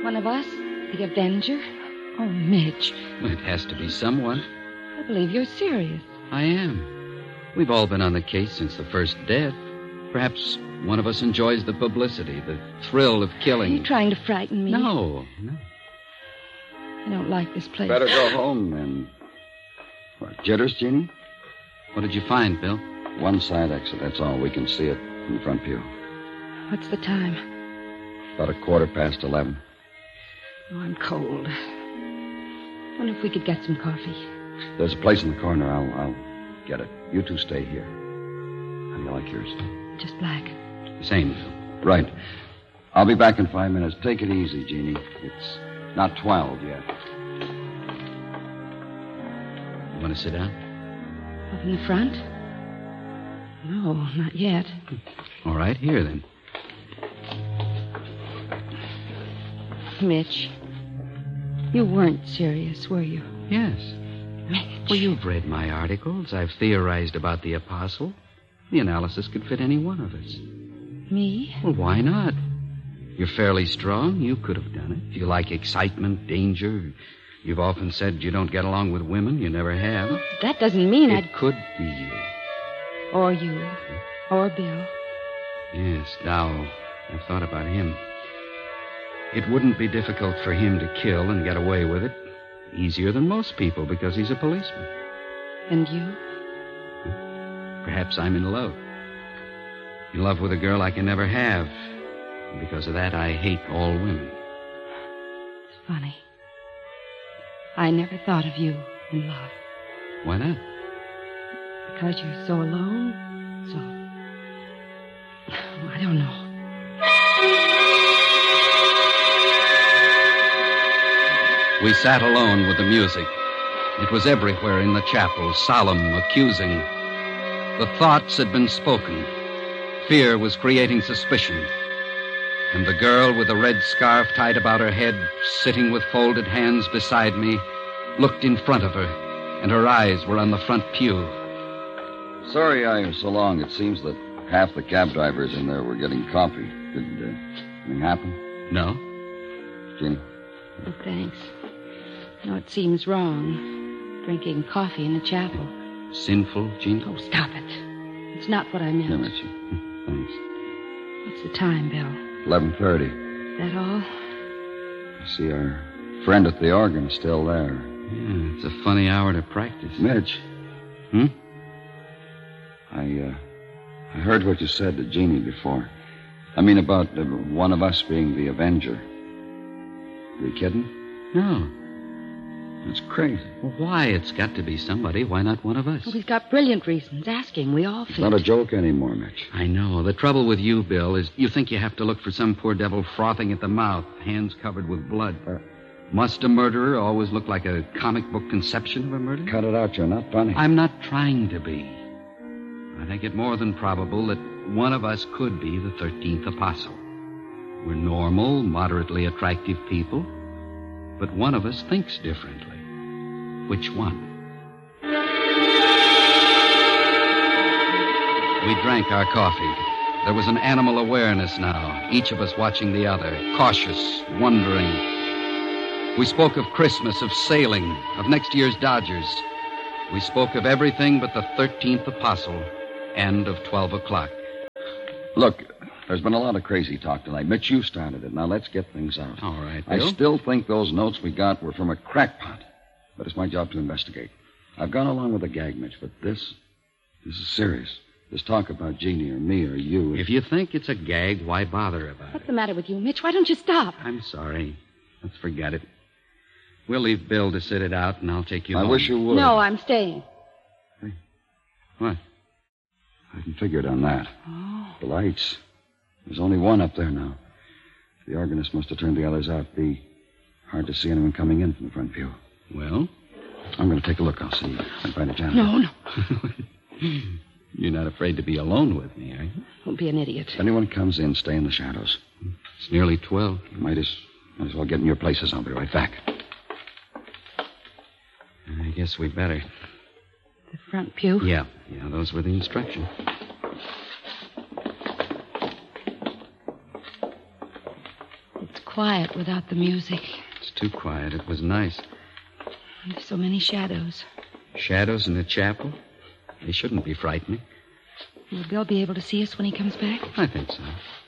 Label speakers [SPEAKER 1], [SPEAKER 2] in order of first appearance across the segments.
[SPEAKER 1] One of us? The Avenger? Oh, Mitch.
[SPEAKER 2] Well, it has to be someone.
[SPEAKER 1] I believe you're serious.
[SPEAKER 2] I am. We've all been on the case since the first death. Perhaps one of us enjoys the publicity, the thrill of killing.
[SPEAKER 1] Are you trying to frighten me?
[SPEAKER 2] No.
[SPEAKER 1] I don't like this place.
[SPEAKER 3] Better go home, then. What, jitters, Jeannie?
[SPEAKER 2] What did you find, Bill?
[SPEAKER 3] One side exit, that's all. We can see it from the front view.
[SPEAKER 1] What's the time?
[SPEAKER 3] About 11:15.
[SPEAKER 1] Oh, I'm cold. Wonder if we could get some coffee.
[SPEAKER 3] There's a place in the corner. I'll get it. You two stay here. How do you like yours?
[SPEAKER 1] Just black.
[SPEAKER 2] Same, Bill.
[SPEAKER 3] Right. I'll be back in 5 minutes. Take it easy, Jeannie. It's not 12 yet.
[SPEAKER 2] You want to sit down?
[SPEAKER 1] Up in the front? No, not yet.
[SPEAKER 2] All right, here then.
[SPEAKER 1] Mitch, you weren't serious, were you?
[SPEAKER 2] Yes.
[SPEAKER 1] Mitch.
[SPEAKER 2] Well, you've read my articles. I've theorized about the apostle. The analysis could fit any one of us.
[SPEAKER 1] Me?
[SPEAKER 2] Well, why not? You're fairly strong. You could have done it. You like excitement, danger. You've often said you don't get along with women. You never have.
[SPEAKER 1] That doesn't mean
[SPEAKER 2] It could be you.
[SPEAKER 1] Or you. Or Bill.
[SPEAKER 2] Yes, now I've thought about him. It wouldn't be difficult for him to kill and get away with it. Easier than most people because he's a policeman.
[SPEAKER 1] And you?
[SPEAKER 2] Perhaps I'm in love. In love with a girl I can never have. And because of that, I hate all women.
[SPEAKER 1] It's funny. I never thought of you in love.
[SPEAKER 2] Why not?
[SPEAKER 1] Because you're so alone. So... I don't know.
[SPEAKER 2] We sat alone with the music. It was everywhere in the chapel, solemn, accusing. The thoughts had been spoken. Fear was creating suspicion. And the girl with the red scarf tied about her head, sitting with folded hands beside me, looked in front of her, and her eyes were on the front pew.
[SPEAKER 3] Sorry I was so long. It seems that half the cab drivers in there were getting coffee. Did anything happen?
[SPEAKER 2] No?
[SPEAKER 3] Jeannie?
[SPEAKER 1] Oh, thanks. No, it seems wrong. Drinking coffee in a chapel.
[SPEAKER 2] Sinful, Jean?
[SPEAKER 1] Oh, stop it. It's not what I meant.
[SPEAKER 3] Yeah, Mitchie. Thanks.
[SPEAKER 1] What's the time, Bill?
[SPEAKER 3] 11:30.
[SPEAKER 1] That all?
[SPEAKER 3] I see our friend at the organ is still there.
[SPEAKER 2] Yeah, it's a funny hour to practice.
[SPEAKER 3] Mitch.
[SPEAKER 2] Hmm?
[SPEAKER 3] I heard what you said to Jeannie before. I mean about one of us being the Avenger. Are you kidding?
[SPEAKER 2] No.
[SPEAKER 3] That's crazy.
[SPEAKER 2] Well, why? It's got to be somebody. Why not one of us?
[SPEAKER 1] Oh, he's got brilliant reasons. Ask him. We all
[SPEAKER 3] It's
[SPEAKER 1] fit.
[SPEAKER 3] not a joke anymore, Mitch.
[SPEAKER 2] I know. The trouble with you, Bill, is you think you have to look for some poor devil frothing at the mouth, hands covered with blood. Must a murderer always look like a comic book conception of a murder?
[SPEAKER 3] Cut it out. You're not funny.
[SPEAKER 2] I'm not trying to be. I think it more than probable that one of us could be the 13th apostle. We're normal, moderately attractive people, but one of us thinks differently. Which one? We drank our coffee. There was an animal awareness now, each of us watching the other, cautious, wondering. We spoke of Christmas, of sailing, of next year's Dodgers. We spoke of everything but the 13th apostle and of 12 o'clock.
[SPEAKER 3] Look, there's been a lot of crazy talk tonight. Mitch, you started it. Now let's get things out.
[SPEAKER 2] All right,
[SPEAKER 3] I
[SPEAKER 2] Bill.
[SPEAKER 3] still think those notes we got were from a crackpot. But it's my job to investigate. I've gone along with the gag, Mitch, but this is serious. This talk about Jeannie or me or you...
[SPEAKER 2] If you think it's a gag, why bother about
[SPEAKER 1] What's
[SPEAKER 2] it?
[SPEAKER 1] the matter with you, Mitch? Why don't you stop?
[SPEAKER 2] I'm sorry. Let's forget it. We'll leave Bill to sit it out, and I'll take you
[SPEAKER 3] I
[SPEAKER 2] home.
[SPEAKER 3] wish you would.
[SPEAKER 1] No, I'm staying.
[SPEAKER 2] What?
[SPEAKER 3] I hadn't figured on that.
[SPEAKER 1] Oh.
[SPEAKER 3] The lights. There's only one up there now. The organist must have turned the others out. Be hard to see anyone coming in from the front view.
[SPEAKER 2] Well?
[SPEAKER 3] I'm going to take a look. I'll see. I'll find a janitor.
[SPEAKER 1] No.
[SPEAKER 2] You're not afraid to be alone with me, are you?
[SPEAKER 1] Don't be an idiot.
[SPEAKER 3] If anyone comes in, stay in the shadows.
[SPEAKER 2] It's nearly 12.
[SPEAKER 3] You might as well get in your places. I'll be right back.
[SPEAKER 2] I guess we'd better.
[SPEAKER 1] The front pew?
[SPEAKER 2] Yeah, those were the instructions.
[SPEAKER 1] It's quiet without the music.
[SPEAKER 2] It's too quiet. It was nice.
[SPEAKER 1] And there's so many shadows.
[SPEAKER 2] Shadows in the chapel? They shouldn't be frightening.
[SPEAKER 1] Will Bill be able to see us when he comes back?
[SPEAKER 2] I think so.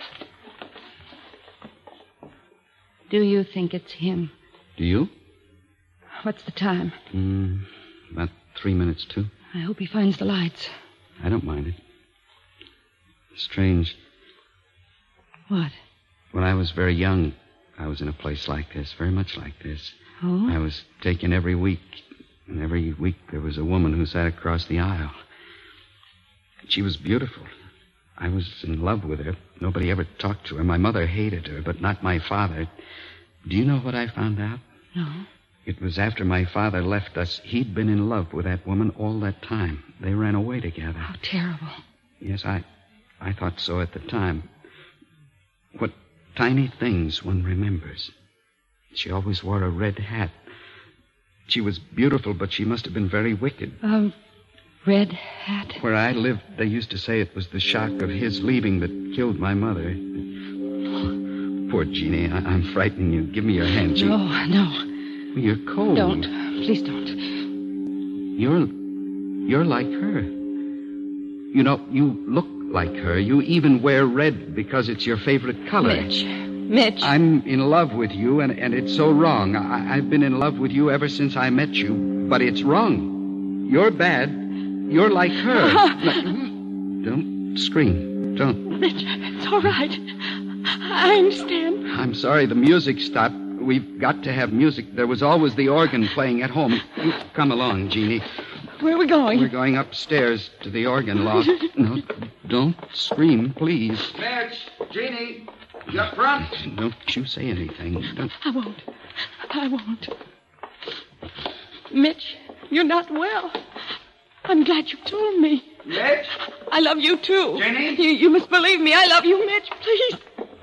[SPEAKER 1] Do you think it's him?
[SPEAKER 2] Do you?
[SPEAKER 1] What's the time?
[SPEAKER 2] About 3 minutes to.
[SPEAKER 1] I hope he finds the lights.
[SPEAKER 2] I don't mind it. Strange.
[SPEAKER 1] What?
[SPEAKER 2] When I was very young, I was in a place like this, very much like this.
[SPEAKER 1] Oh?
[SPEAKER 2] I was taken every week, and every week there was a woman who sat across the aisle. She was beautiful. I was in love with her. Nobody ever talked to her. My mother hated her, but not my father. Do you know what I found out?
[SPEAKER 1] No.
[SPEAKER 2] It was after my father left us. He'd been in love with that woman all that time. They ran away together.
[SPEAKER 1] How terrible.
[SPEAKER 2] Yes, I thought so at the time. What tiny things one remembers. She always wore a red hat. She was beautiful, but she must have been very wicked.
[SPEAKER 1] Red hat?
[SPEAKER 2] Where I lived, they used to say it was the shock of his leaving that killed my mother. Poor Jeannie, I'm frightening you. Give me your hand, Jeannie.
[SPEAKER 1] No.
[SPEAKER 2] You're cold.
[SPEAKER 1] Don't. Please don't.
[SPEAKER 2] You're like her. You know, you look like her. You even wear red because it's your favorite color.
[SPEAKER 1] Mitch.
[SPEAKER 2] I'm in love with you, and it's so wrong. I've been in love with you ever since I met you, but it's wrong. You're bad. You're like her. Don't scream. Don't.
[SPEAKER 1] Mitch, it's all right. I understand.
[SPEAKER 2] I'm sorry the music stopped. We've got to have music. There was always the organ playing at home. You come along, Jeannie.
[SPEAKER 1] Where are we going?
[SPEAKER 2] We're going upstairs to the organ loft. No, don't scream, please.
[SPEAKER 3] Mitch, Jeannie, you up front?
[SPEAKER 2] Don't you say anything. Don't.
[SPEAKER 1] I won't. Mitch, you're not well. I'm glad you told me.
[SPEAKER 3] Mitch?
[SPEAKER 1] I love you, too.
[SPEAKER 3] Jenny?
[SPEAKER 1] You must believe me. I love you, Mitch. Please.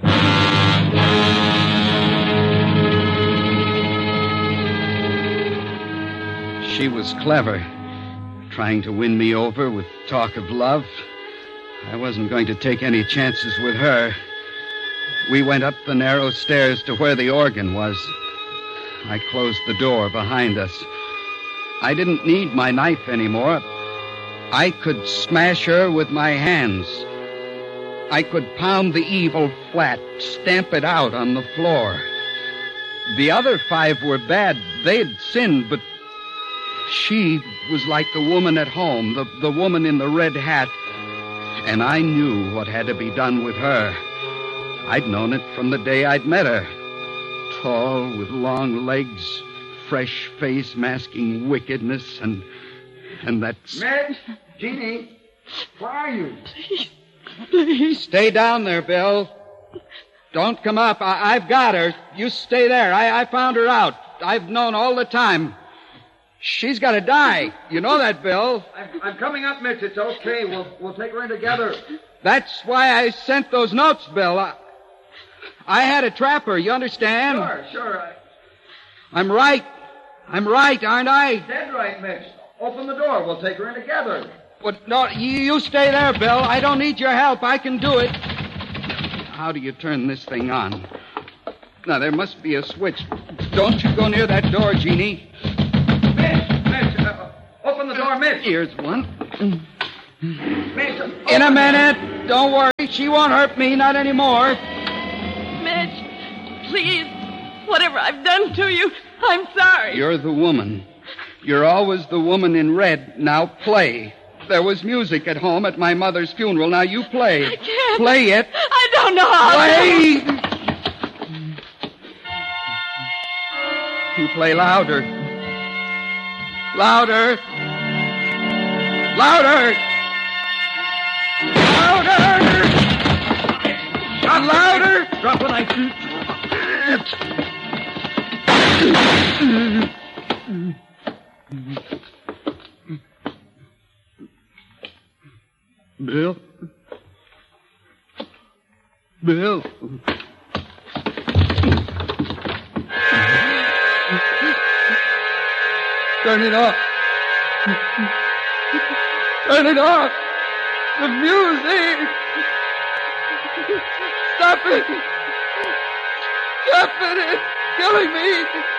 [SPEAKER 2] She was clever, trying to win me over with talk of love. I wasn't going to take any chances with her. We went up the narrow stairs to where the organ was. I closed the door behind us. I didn't need my knife anymore. I could smash her with my hands. I could pound the evil flat, stamp it out on the floor. The other 5 were bad. They'd sinned, but she was like the woman at home, the woman in the red hat. And I knew what had to be done with her. I'd known it from the day I'd met her. Tall, with long legs, fresh face masking wickedness, and that's...
[SPEAKER 3] Mitch, Jeannie, where are you?
[SPEAKER 1] Please.
[SPEAKER 2] Stay down there, Bill. Don't come up. I've got her. You stay there. I found her out. I've known all the time. She's got to die. You know that, Bill.
[SPEAKER 3] I'm coming up, Mitch. It's okay. We'll take her in together.
[SPEAKER 2] That's why I sent those notes, Bill. I had to trap her, you understand?
[SPEAKER 3] Sure.
[SPEAKER 2] I'm right. I'm right, aren't I?
[SPEAKER 3] Dead right, Mitch. Open the door. We'll take her in together.
[SPEAKER 2] But no, you stay there, Bill. I don't need your help. I can do it. How do you turn this thing on? Now, there must be a switch. Don't you go near that door, Jeannie.
[SPEAKER 3] Mitch, open the door, Mitch.
[SPEAKER 2] Here's one.
[SPEAKER 3] Mitch,
[SPEAKER 2] In a minute. Don't worry. She won't hurt me. Not anymore.
[SPEAKER 1] Mitch, please. Whatever I've done to you, I'm sorry.
[SPEAKER 2] You're the woman. You're always the woman in red. Now play. There was music at home at my mother's funeral. Now you play.
[SPEAKER 1] I can't.
[SPEAKER 2] Play it.
[SPEAKER 1] I don't know how.
[SPEAKER 2] Play. You play louder. Louder. Louder. Louder. Louder.
[SPEAKER 3] Drop what I do.
[SPEAKER 2] Bill. Bill. Turn it off. Turn it off. The music. Stop it.
[SPEAKER 4] Stop it! It's killing me!